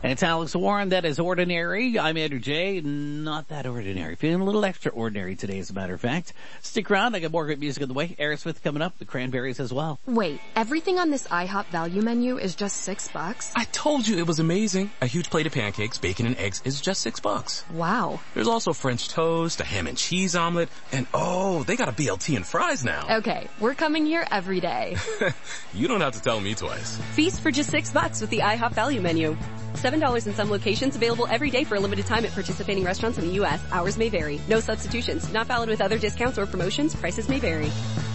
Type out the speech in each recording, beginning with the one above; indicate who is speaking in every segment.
Speaker 1: It's Alex Warren. That is Ordinary. I'm Andrew J. Not that ordinary. Feeling a little extraordinary today, as a matter of fact. Stick around. I got more great music on the way. Aerosmith coming up. The Cranberries as well.
Speaker 2: Wait, everything on this IHOP value menu is just $6?
Speaker 3: I told you it was amazing. A huge plate of pancakes, bacon, and eggs is just $6.
Speaker 2: Wow.
Speaker 3: There's also French toast, a ham and cheese omelet, and they got a BLT and fries now.
Speaker 2: Okay, we're coming here every day.
Speaker 3: You don't have to tell me twice.
Speaker 4: Feast for just $6 with the IHOP value menu. $7 in some locations, available every day for a limited time at participating restaurants in the U.S. Hours may vary. No substitutions. Not valid with other discounts or promotions. Prices may vary.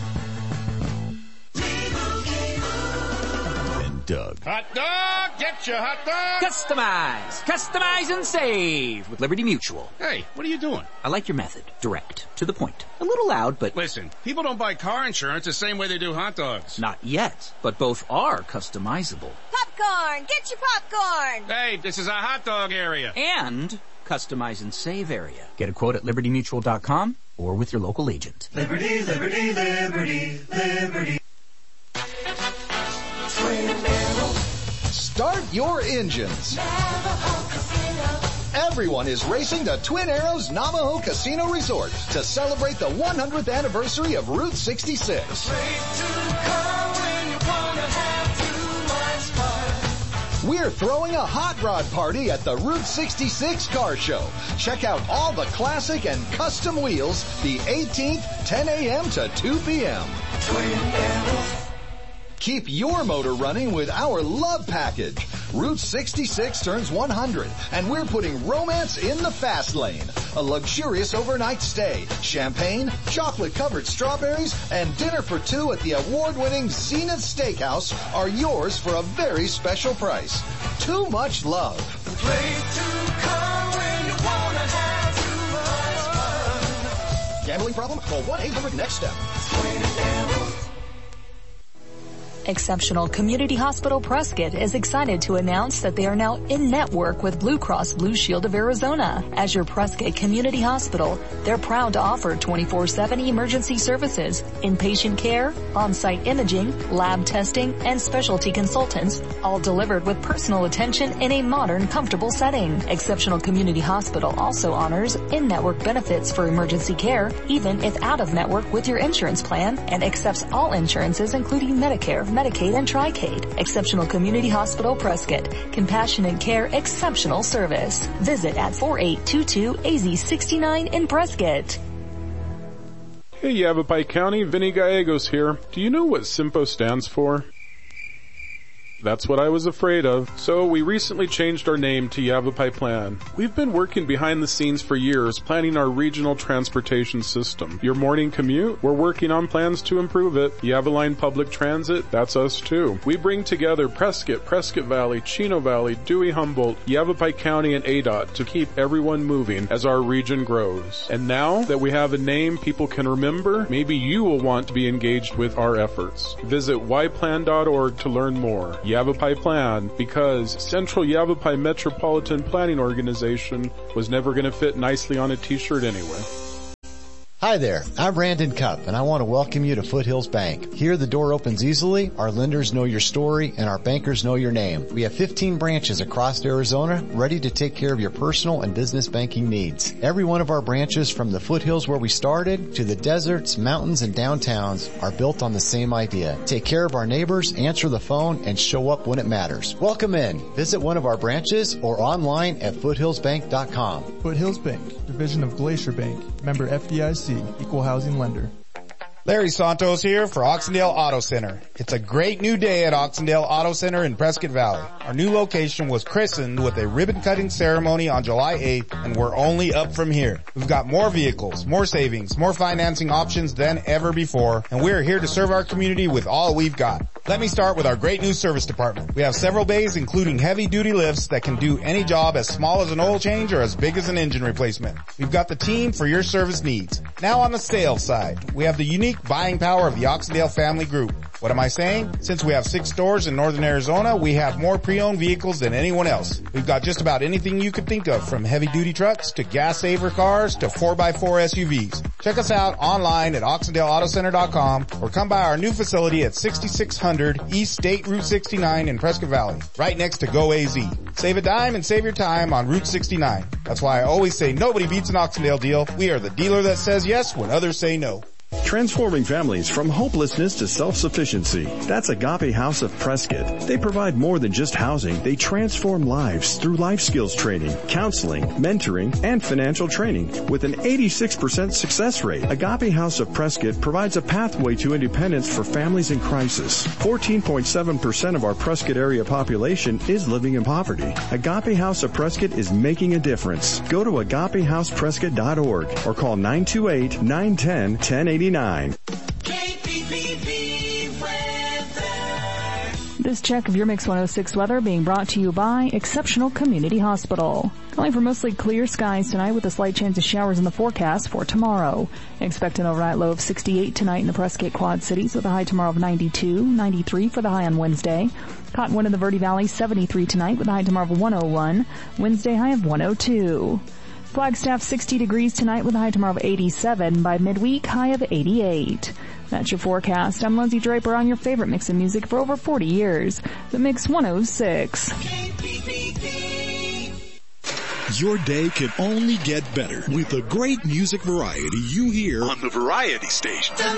Speaker 5: And Doug.
Speaker 6: Hot dog! Get your hot dog!
Speaker 7: Customize and save with Liberty Mutual.
Speaker 6: Hey, what are you doing?
Speaker 7: I like your method. Direct. To the point. A little loud, but...
Speaker 6: Listen, people don't buy car insurance the same way they do hot dogs.
Speaker 7: Not yet, but both are customizable.
Speaker 8: Popcorn! Get your popcorn!
Speaker 6: Hey, this is a hot dog area.
Speaker 7: And customize and save area. Get a quote at libertymutual.com or with your local agent.
Speaker 9: Liberty, liberty, liberty, liberty.
Speaker 10: Start your engines. Everyone is racing to Twin Arrows Navajo Casino Resort to celebrate the 100th anniversary of Route 66. We're throwing a hot rod party at the Route 66 Car Show. Check out all the classic and custom wheels the 18th, 10 a.m. to 2 p.m. Twin Arrows. Keep your motor running with our love package. Route 66 turns 100, and we're putting romance in the fast lane. A luxurious overnight stay, champagne, chocolate-covered strawberries, and dinner for two at the award-winning Zenith Steakhouse are yours for a very special price. Too much love. The place to come when you want to have too much fun. Gambling problem? Call 1-800-NEXT-STEP.
Speaker 11: Exceptional Community Hospital Prescott is excited to announce that they are now in network with Blue Cross Blue Shield of Arizona. As your Prescott Community Hospital, they're proud to offer 24/7 emergency services, inpatient care, on-site imaging, lab testing, and specialty consultants, all delivered with personal attention in a modern, comfortable setting. Exceptional Community Hospital also honors in-network benefits for emergency care, even if out-of-network with your insurance plan, and accepts all insurances including Medicare, Medicaid, and Tricade. Exceptional Community Hospital Prescott. Compassionate care, exceptional service. Visit at 4822 AZ69 in Prescott.
Speaker 12: Hey Yavapai County, Vinny Gallegos here. Do you know what SIMPO stands for? That's what I was afraid of. So we recently changed our name to Yavapai Plan. We've been working behind the scenes for years, planning our regional transportation system. Your morning commute? We're working on plans to improve it. Yavaline Public Transit? That's us too. We bring together Prescott, Prescott Valley, Chino Valley, Dewey Humboldt, Yavapai County, and ADOT to keep everyone moving as our region grows. And now that we have a name people can remember, maybe you will want to be engaged with our efforts. Visit yplan.org to learn more. Yavapai Plan, because Central Yavapai Metropolitan Planning Organization was never going to fit nicely on a t-shirt anyway.
Speaker 13: Hi there, I'm Brandon Cupp, and I want to welcome you to Foothills Bank. Here the door opens easily, our lenders know your story, and our bankers know your name. We have 15 branches across Arizona ready to take care of your personal and business banking needs. Every one of our branches, from the foothills where we started to the deserts, mountains, and downtowns, are built on the same idea. Take care of our neighbors, answer the phone, and show up when it matters. Welcome in. Visit one of our branches or online at foothillsbank.com.
Speaker 14: Foothills Bank, division of Glacier Bank, member FDIC. Equal housing lender.
Speaker 15: Larry Santos here for Oxendale Auto Center. It's a great new day at Oxendale Auto Center in Prescott Valley. Our new location was christened with a ribbon cutting ceremony on July 8th, and we're only up from here. We've got more vehicles, more savings, more financing options than ever before, and we're here to serve our community with all we've got. Let me start with our great new service department. We have several bays including heavy duty lifts that can do any job as small as an oil change or as big as an engine replacement. We've got the team for your service needs. Now on the sales side, we have the unique buying power of the Oxendale Family Group. What am I saying? Since we have 6 stores in northern Arizona, we have more pre-owned vehicles than anyone else. We've got just about anything you could think of, from heavy-duty trucks to gas-saver cars to 4x4 SUVs. Check us out online at OxendaleAutoCenter.com or come by our new facility at 6600 East State Route 69 in Prescott Valley, right next to Go AZ. Save a dime and save your time on Route 69. That's why I always say nobody beats an Oxendale deal. We are the dealer that says yes when others say no.
Speaker 5: Transforming families from hopelessness to self-sufficiency. That's Agape House of Prescott. They provide more than just housing. They transform lives through life skills training, counseling, mentoring, and financial training. With an 86% success rate, Agape House of Prescott provides a pathway to independence for families in crisis. 14.7% of our Prescott area population is living in poverty. Agape House of Prescott is making a difference. Go to agapehouseprescott.org or call 928-910-1080.
Speaker 11: This check of your Mix 106 weather being brought to you by Exceptional Community Hospital. Calling for mostly clear skies tonight with a slight chance of showers in the forecast for tomorrow. Expect an overnight low of 68 tonight in the Prescott Quad Cities with a high tomorrow of 92, 93 for the high on Wednesday. Cottonwood in the Verde Valley 73 tonight with a high tomorrow of 101, Wednesday high of 102. Flagstaff 60 degrees tonight with a high tomorrow of 87. By midweek, high of 88. That's your forecast. I'm Lindsay Draper on your favorite mix of music for over 40 years. The Mix 106.
Speaker 16: Your day can only get better with the great music variety you hear on the Variety Station.